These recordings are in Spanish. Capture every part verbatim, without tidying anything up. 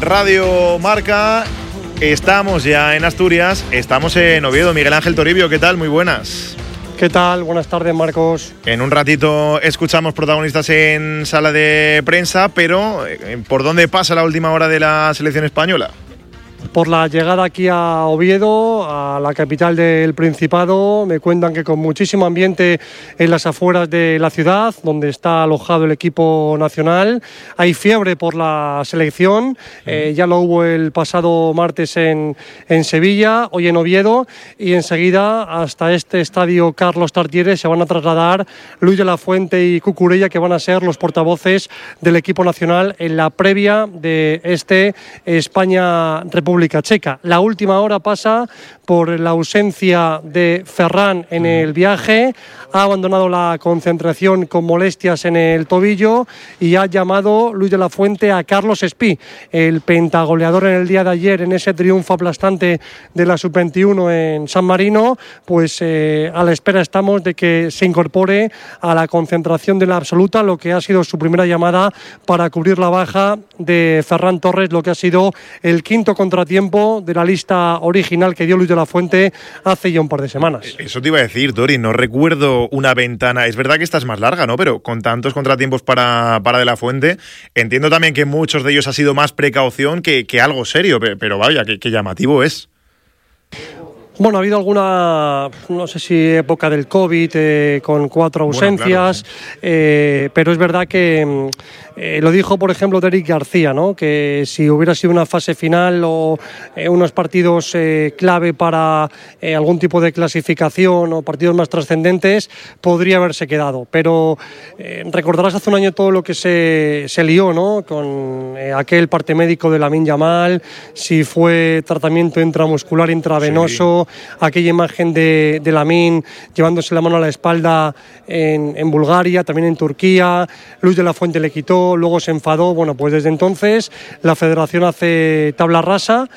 Radio Marca. Estamos ya en Asturias, estamos en Oviedo. Miguel Ángel Toribio, ¿qué tal? Muy buenas. ¿Qué tal? Buenas tardes, Marcos. En un ratito escuchamos protagonistas en sala de prensa, pero ¿por dónde pasa la última hora de la selección española? Por la llegada aquí a Oviedo, a la capital del Principado. Me cuentan que con muchísimo ambiente en las afueras de la ciudad, donde está alojado el equipo nacional. Hay fiebre por la selección, eh, ya lo hubo el pasado martes en, en Sevilla, hoy en Oviedo, y enseguida hasta este estadio Carlos Tartiere se van a trasladar Luis de la Fuente y Cucurella, que van a ser los portavoces del equipo nacional en la previa de este España-República Checa. La última hora pasa por la ausencia de Ferran en el viaje, ha abandonado la concentración con molestias en el tobillo y ha llamado Luis de la Fuente a Carlos Espí, el pentagoleador en el día de ayer en ese triunfo aplastante de la sub veintiuno en San Marino. Pues eh, a la espera estamos de que se incorpore a la concentración de la absoluta, lo que ha sido su primera llamada para cubrir la baja de Ferran Torres, lo que ha sido el quinto contratiempo de la lista original que dio Luis de la Fuente hace ya un par de semanas. Eso te iba a decir, Tori, no recuerdo una ventana, es verdad que esta es más larga, ¿no? Pero con tantos contratiempos para, para de la Fuente, entiendo también que muchos de ellos ha sido más precaución que, que algo serio, pero, pero vaya, que, que llamativo es. Bueno, ha habido alguna, no sé si época del COVID, eh, con cuatro ausencias, bueno, claro, sí. eh, pero es verdad que eh, lo dijo, por ejemplo, Derek García, ¿no? Que si hubiera sido una fase final o eh, unos partidos eh, clave para eh, algún tipo de clasificación o partidos más trascendentes, podría haberse quedado. Pero eh, recordarás hace un año todo lo que se, se lió, ¿no? Con eh, aquel parte médico de Lamine Yamal, si fue tratamiento intramuscular, intravenoso. Sí. Aquella imagen de, de Lamine llevándose la mano a la espalda en, en Bulgaria, también en Turquía. Luis de la Fuente le quitó, luego se enfadó. Bueno, pues desde entonces la federación hace tabla rasa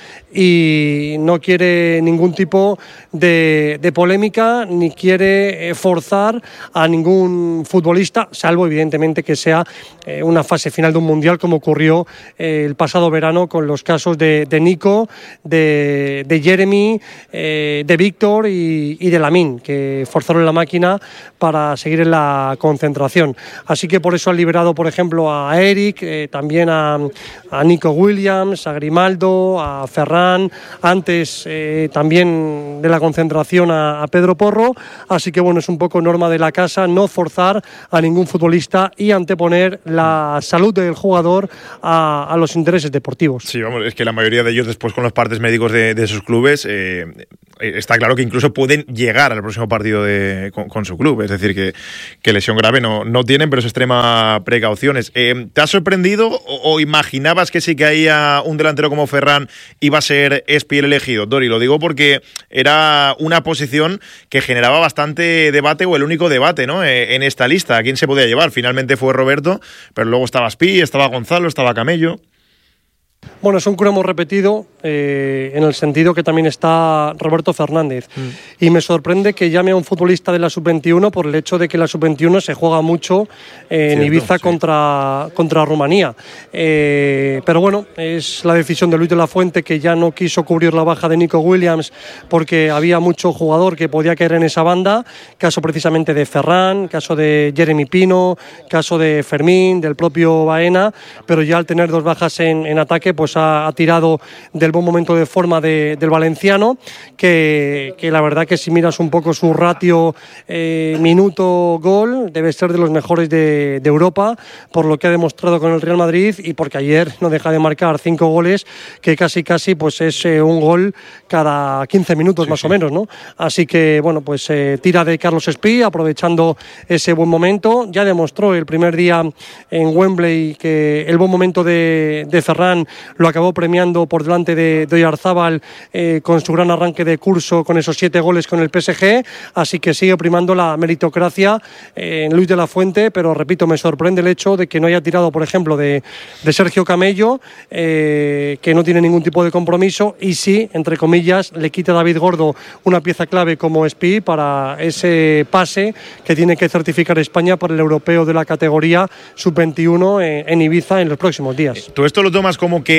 y no quiere ningún tipo de, de polémica, ni quiere forzar a ningún futbolista, salvo evidentemente que sea eh, una fase final de un mundial, como ocurrió eh, el pasado verano con los casos de, de Nico, de, de Jeremy, eh, de Víctor y, y de Lamine, que forzaron la máquina para seguir en la concentración. Así que por eso han liberado, por ejemplo, a Eric, eh, también a, a Nico Williams, a Grimaldo, a Ferran, antes eh, también de la concentración a, a Pedro Porro. Así que bueno, es un poco norma de la casa no forzar a ningún futbolista y anteponer la salud del jugador a, a los intereses deportivos. Sí, vamos, es que la mayoría de ellos después con los partes médicos de, de sus clubes eh, está claro que incluso pueden llegar al próximo partido de, con, con su club, es decir, que, que lesión grave no, no tienen, pero es extrema precauciones. Eh, ¿Te has sorprendido o, o imaginabas que sí que había un delantero como Ferran iba a ser Espí el elegido? Dori, lo digo porque era una posición que generaba bastante debate, o el único debate, ¿no? Eh, en esta lista, ¿a quién se podía llevar? Finalmente fue Roberto, pero luego estaba Espí, estaba Gonzalo, estaba Camello. Bueno, es un cromo repetido eh, en el sentido que también está Roberto Fernández. Mm. Y me sorprende que llame a un futbolista de la sub veintiuno por el hecho de que la sub veintiuno se juega mucho eh, en Cierto, Ibiza sí. contra, contra Rumanía. Eh, pero bueno, es la decisión de Luis de la Fuente, que ya no quiso cubrir la baja de Nico Williams porque había mucho jugador que podía caer en esa banda. Caso precisamente de Ferran, caso de Jeremy Pino, caso de Fermín, del propio Baena. Pero ya al tener dos bajas en, en ataque, pues ha, ha tirado del buen momento de forma de, del valenciano, que, que la verdad que si miras un poco su ratio eh, minuto-gol, debe ser de los mejores de, de Europa, por lo que ha demostrado con el Real Madrid y porque ayer no deja de marcar cinco goles, que casi casi pues es eh, un gol cada quince minutos sí, más sí. o menos, ¿no? Así que bueno, pues eh, tira de Carlos Espí, aprovechando ese buen momento. Ya demostró el primer día en Wembley que el buen momento de, de Ferran lo acabó premiando por delante de, de Oyarzábal eh, con su gran arranque de curso, con esos siete goles con el P S G, así que sigue primando la meritocracia eh, en Luis de la Fuente, pero repito, me sorprende el hecho de que no haya tirado, por ejemplo, de, de Sergio Camello, eh, que no tiene ningún tipo de compromiso, y sí, entre comillas, le quita a David Gordo una pieza clave como Espí para ese pase que tiene que certificar España para el europeo de la categoría sub veintiuno en, en Ibiza en los próximos días. ¿Tú esto lo tomas como que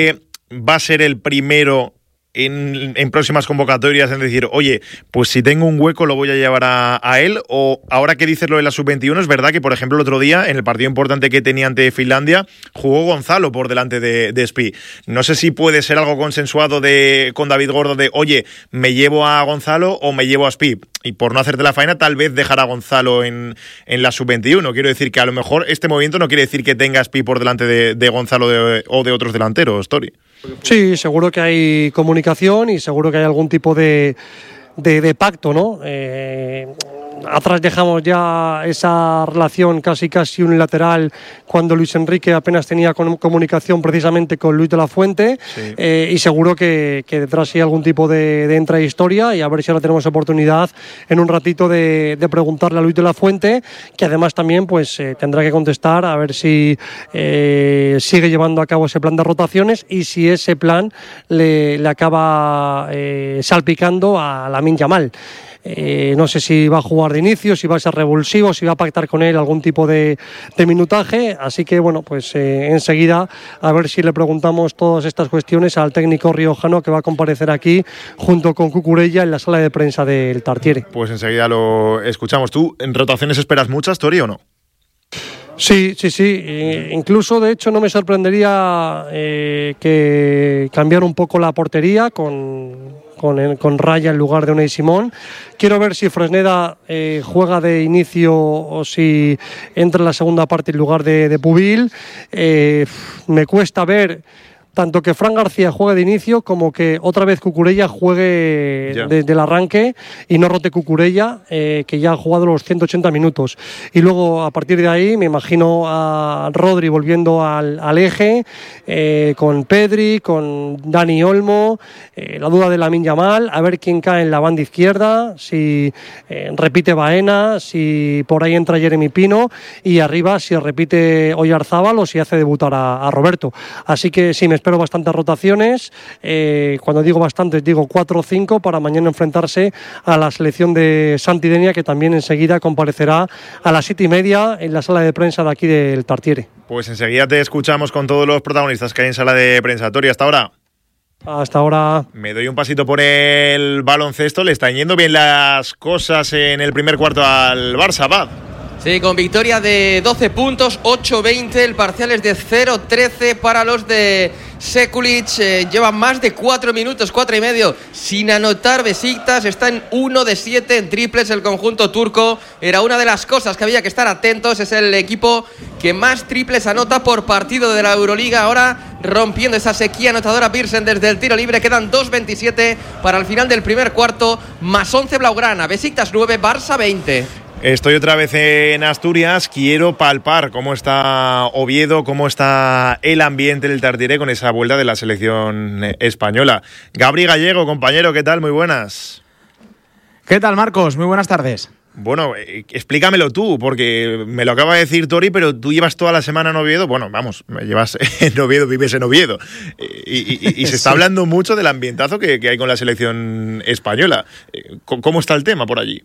va a ser el primero En, en próximas convocatorias en decir, oye, pues si tengo un hueco lo voy a llevar a, a él? O ahora que dices lo de la sub veintiuno, es verdad que, por ejemplo, el otro día, en el partido importante que tenía ante Finlandia, jugó Gonzalo por delante de, de Spi. No sé si puede ser algo consensuado de, con David Gordo de, oye, me llevo a Gonzalo o me llevo a Spi. Y por no hacerte la faena, tal vez dejar a Gonzalo en, en la sub veintiuno. Quiero decir que a lo mejor este movimiento no quiere decir que tenga a Spi por delante de, de Gonzalo de, o de otros delanteros, Tori. Sí, seguro que hay comunicación y seguro que hay algún tipo de, de, de pacto, ¿no? Eh, atrás dejamos ya esa relación casi casi unilateral cuando Luis Enrique apenas tenía comunicación precisamente con Luis de la Fuente, sí. eh, y seguro que, que detrás hay algún tipo de, de intrahistoria, y a ver si ahora tenemos oportunidad en un ratito de, de preguntarle a Luis de la Fuente, que además también pues eh, tendrá que contestar a ver si eh, sigue llevando a cabo ese plan de rotaciones y si ese plan le, le acaba eh, salpicando a Lamine Yamal. Eh, no sé si va a jugar de inicio, si va a ser revulsivo, si va a pactar con él algún tipo de, de minutaje, así que bueno, pues eh, enseguida a ver si le preguntamos todas estas cuestiones al técnico riojano, que va a comparecer aquí junto con Cucurella en la sala de prensa del Tartiere. Pues enseguida lo escuchamos. ¿Tú en rotaciones esperas muchas, Tori, o no? Sí, sí, sí. Eh, incluso, de hecho, no me sorprendería eh, que cambiar un poco la portería con, con, con Raya en lugar de Unai Simón. Quiero ver si Fresneda eh, juega de inicio o si entra en la segunda parte en lugar de, de Pubil. Eh, me cuesta ver tanto que Fran García juegue de inicio como que otra vez Cucurella juegue yeah. desde el arranque y no rote Cucurella, eh, que ya ha jugado los ciento ochenta minutos. Y luego, a partir de ahí, me imagino a Rodri volviendo al, al eje, eh, con Pedri, con Dani Olmo, eh, la duda de Lamine Yamal, a ver quién cae en la banda izquierda, si eh, repite Baena, si por ahí entra Jeremy Pino, y arriba si repite Oyarzábal o si hace debutar a, a Roberto. Así que sí, me espero bastantes rotaciones, eh, cuando digo bastantes digo cuatro o cinco, para mañana enfrentarse a la selección de Santidenia, que también enseguida comparecerá a las siete y media en la sala de prensa de aquí del Tartiere. Pues enseguida te escuchamos con todos los protagonistas que hay en sala de prensa. Tori, hasta ahora. Hasta ahora. Me doy un pasito por el baloncesto. Le están yendo bien las cosas en el primer cuarto al Barça, Bad. Sí, con victoria de doce puntos, ocho veinte, el parcial es de cero trece para los de Sekulic. Eh, llevan más de cuatro minutos, cuatro y medio, sin anotar Besiktas. Está en uno de siete en triples el conjunto turco. Era una de las cosas que había que estar atentos. Es el equipo que más triples anota por partido de la Euroliga. Ahora rompiendo esa sequía anotadora Pearson desde el tiro libre. Quedan dos veintisiete para el final del primer cuarto, más once Blaugrana. Besiktas nueve, Barça veinte. Estoy otra vez en Asturias, quiero palpar cómo está Oviedo, cómo está el ambiente del Tartiere con esa vuelta de la selección española. Gabri Gallego, compañero, ¿qué tal? Muy buenas. ¿Qué tal, Marcos? Muy buenas tardes. Bueno, eh, explícamelo tú, porque me lo acaba de decir Tori, pero tú llevas toda la semana en Oviedo. Bueno, vamos, llevas en Oviedo, vives en Oviedo. Eh, y, y, y se está sí. hablando mucho del ambientazo que, que hay con la selección española. Eh, ¿Cómo está el tema por allí?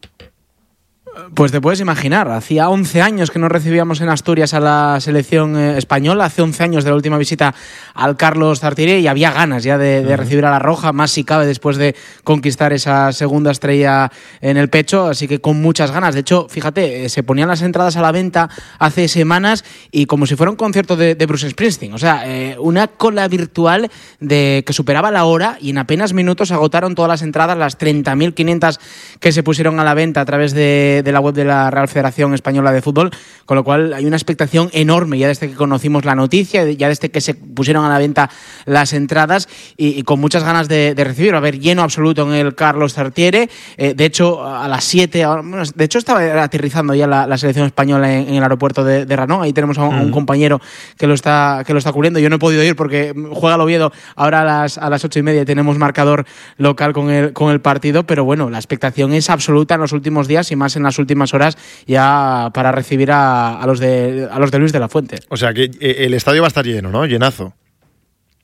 Pues te puedes imaginar, hacía once años que no recibíamos en Asturias a la selección española, hace once años de la última visita al Carlos Tartiere, y había ganas ya de, de recibir a la Roja, más si cabe después de conquistar esa segunda estrella en el pecho, así que con muchas ganas. De hecho, fíjate, se ponían las entradas a la venta hace semanas y como si fuera un concierto de, de Bruce Springsteen, o sea, eh, una cola virtual de que superaba la hora, y en apenas minutos agotaron todas las entradas, las treinta mil quinientas que se pusieron a la venta a través de de la web de la Real Federación Española de Fútbol, con lo cual hay una expectación enorme ya desde que conocimos la noticia, ya desde que se pusieron a la venta las entradas, y, y con muchas ganas de, de recibir. A ver, lleno absoluto en el Carlos Tartiere. Eh, de hecho, a las siete, bueno, de hecho estaba aterrizando ya la, la selección española en, en el aeropuerto de, de Ranón. Ahí tenemos a un, mm. a un compañero que lo está que lo está cubriendo. Yo no he podido ir porque juega el Oviedo ahora a las, a las ocho y media y tenemos marcador local con el, con el partido, pero bueno, la expectación es absoluta en los últimos días y más en las últimas horas ya para recibir a, a los de a los de Luis de la Fuente. O sea que el estadio va a estar lleno, ¿no? Llenazo.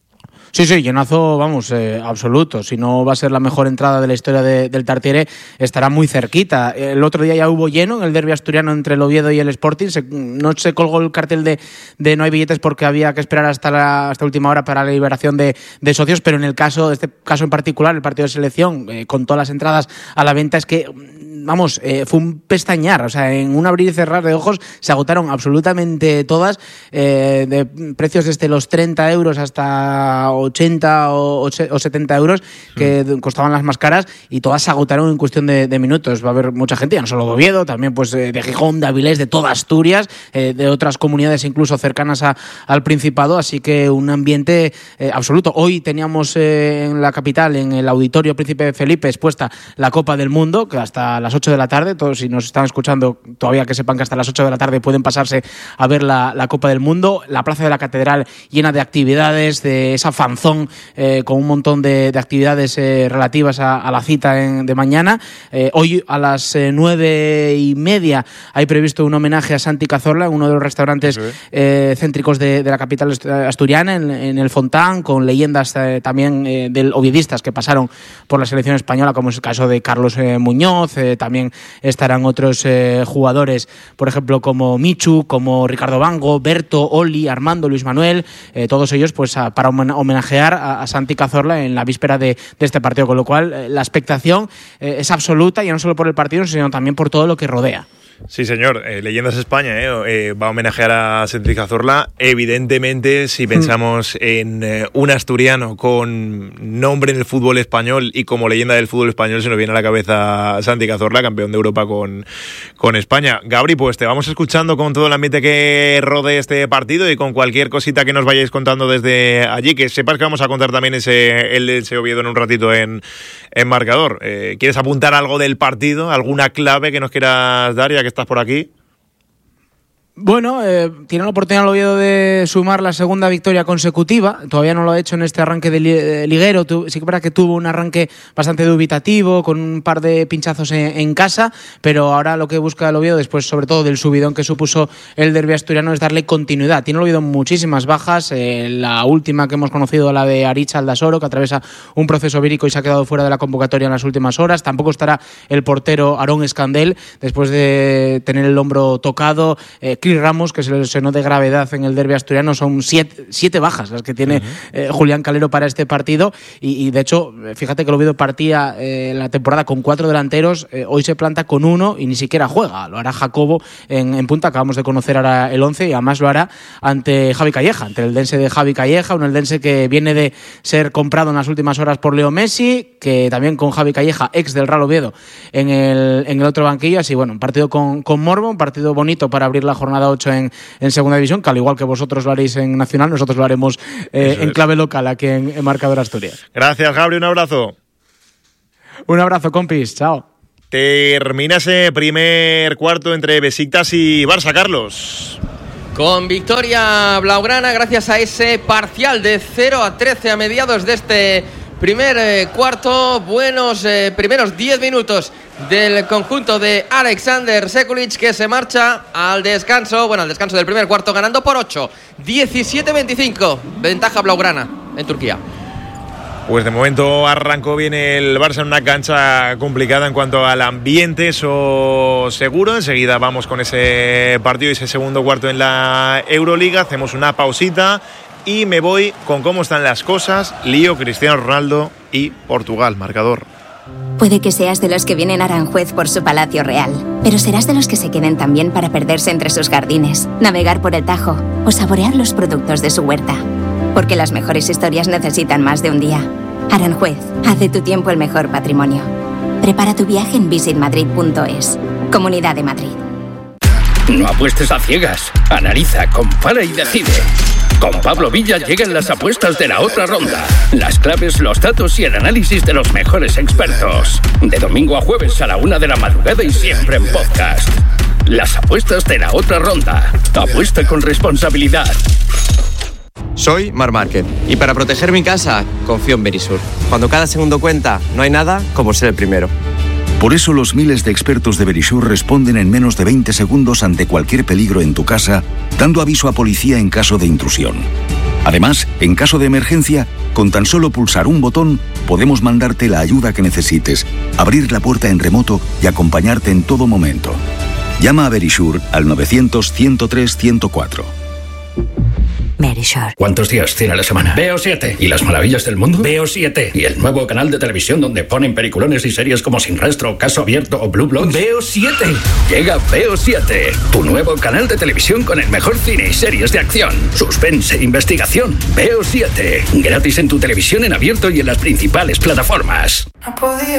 Sí, sí, llenazo, vamos, eh, absoluto. Si no va a ser la mejor entrada de la historia de, del Tartiere, estará muy cerquita. El otro día ya hubo lleno en el derbi asturiano entre el Oviedo y el Sporting. Se, no se colgó el cartel de, de no hay billetes porque había que esperar hasta la hasta última hora para la liberación de, de socios, pero en el caso, este caso en particular, el partido de selección, eh, con todas las entradas a la venta, es que, vamos, eh, fue un pestañear. O sea, en un abrir y cerrar de ojos se agotaron absolutamente todas, eh, de precios desde los treinta euros hasta ochenta o setenta euros, que mm. costaban las más caras, y todas se agotaron en cuestión de, de minutos. Va a haber mucha gente, ya no solo de Oviedo, también pues de Gijón, de Avilés, de toda Asturias, eh, de otras comunidades incluso cercanas a, al Principado, así que un ambiente eh, absoluto. Hoy teníamos eh, en la capital, en el Auditorio Príncipe Felipe, expuesta la Copa del Mundo, que hasta las ocho de la tarde, todos si nos están escuchando todavía que sepan que hasta las ocho de la tarde pueden pasarse a ver la, la Copa del Mundo. La Plaza de la Catedral llena de actividades, de esa fanzón eh, con un montón de, de actividades eh, relativas a, a la cita en, de mañana. Eh, hoy a las eh, nueve y media hay previsto un homenaje a Santi Cazorla, uno de los restaurantes sí. eh, céntricos de, de la capital asturiana, en, en el Fontán, con leyendas eh, también eh, del oviedistas que pasaron por la selección española, como es el caso de Carlos eh, Muñoz. Eh, también estarán otros eh, jugadores, por ejemplo, como Michu, como Ricardo Bango, Berto, Oli, Armando, Luis Manuel, eh, todos ellos pues a, para homenajear a, a Santi Cazorla en la víspera de, de este partido, con lo cual eh, la expectación eh, es absoluta, ya no solo por el partido, sino también por todo lo que rodea. Sí, señor. Eh, Leyendas España eh, eh, va a homenajear a Santi Cazorla. Evidentemente, si pensamos mm. en eh, un asturiano con nombre en el fútbol español y como leyenda del fútbol español, se nos viene a la cabeza Santi Cazorla, campeón de Europa con, con España. Gabri, pues te vamos escuchando con todo el ambiente que rodee este partido y con cualquier cosita que nos vayáis contando desde allí, que sepas que vamos a contar también ese, el de ese Oviedo en un ratito en, en marcador. Eh, ¿Quieres apuntar algo del partido? ¿Alguna clave que nos quieras dar, ya que estás por aquí? Bueno, eh, tiene la oportunidad el Oviedo de sumar la segunda victoria consecutiva. Todavía no lo ha hecho en este arranque de li- liguero. Tu- sí que es verdad que tuvo un arranque bastante dubitativo, con un par de pinchazos en, en casa, pero ahora lo que busca el Oviedo, después sobre todo del subidón que supuso el derbi asturiano, es darle continuidad. Tiene el Oviedo muchísimas bajas. Eh, la última que hemos conocido, la de Aritz Aldasoro, que atraviesa un proceso vírico y se ha quedado fuera de la convocatoria en las últimas horas. Tampoco estará el portero Aarón Escandel, después de tener el hombro tocado. Eh, Chris Ramos, que se lesionó de gravedad en el derbi asturiano. Son siete, siete bajas las que tiene uh-huh. eh, Julián Calero para este partido, y, y de hecho, fíjate que el Oviedo partía eh, la temporada con cuatro delanteros, eh, hoy se planta con uno y ni siquiera juega. Lo hará Jacobo en, en punta. Acabamos de conocer ahora el once, y además lo hará ante Javi Calleja, ante el eldense de Javi Calleja, un eldense que viene de ser comprado en las últimas horas por Leo Messi, que también con Javi Calleja, ex del Real Oviedo, en el, en el otro banquillo. Así, bueno, un partido con, con morbo, un partido bonito para abrir la jornada ocho en, en segunda división, que al igual que vosotros lo haréis en Nacional, nosotros lo haremos eh, en clave local aquí en, en Marcador Asturias. Gracias, Gabri, un abrazo. Un abrazo, compis, chao. Termina ese primer cuarto entre Besiktas y Barça, Carlos. Con victoria blaugrana gracias a ese parcial de cero a trece a mediados de este primer eh, cuarto. Buenos eh, primeros diez minutos del conjunto de Alexander Sekulic, que se marcha al descanso, bueno, al descanso del primer cuarto, ganando por ocho, diecisiete veinticinco, ventaja blaugrana en Turquía. Pues de momento arrancó bien el Barça en una cancha complicada en cuanto al ambiente, eso seguro. Enseguida vamos con ese partido y ese segundo cuarto en la Euroliga. Hacemos una pausita y me voy con cómo están las cosas. Lío, Cristiano Ronaldo y Portugal, marcador. Puede que seas de los que vienen a Aranjuez por su palacio real, pero serás de los que se queden también para perderse entre sus jardines, navegar por el Tajo o saborear los productos de su huerta. Porque las mejores historias necesitan más de un día. Aranjuez, haz de tu tiempo el mejor patrimonio. Prepara tu viaje en visit madrid punto es. Comunidad de Madrid. No apuestes a ciegas. Analiza, compara y decide. Con Pablo Villa llegan las apuestas de la otra ronda. Las claves, los datos y el análisis de los mejores expertos. De domingo a jueves a la una de la madrugada y siempre en podcast. Las apuestas de la otra ronda. Apuesta con responsabilidad. Soy Mar Márquez y para proteger mi casa confío en Verisur. Cuando cada segundo cuenta, no hay nada como ser el primero. Por eso los miles de expertos de Verisur responden en menos de veinte segundos ante cualquier peligro en tu casa, dando aviso a policía en caso de intrusión. Además, en caso de emergencia, con tan solo pulsar un botón, podemos mandarte la ayuda que necesites, abrir la puerta en remoto y acompañarte en todo momento. Llama a Verisure al novecientos, ciento tres, ciento cuatro. Verisure. ¿Cuántos días tiene la semana? Veo siete. ¿Y las maravillas del mundo? Veo siete. ¿Y el nuevo canal de televisión donde ponen peliculones y series como Sin Rastro, Caso Abierto o Blue Bloods? Veo siete. Llega Veo siete, tu nuevo canal de televisión con el mejor cine y series de acción, suspense e investigación. Veo siete. Gratis en tu televisión en abierto y en las principales plataformas. No podía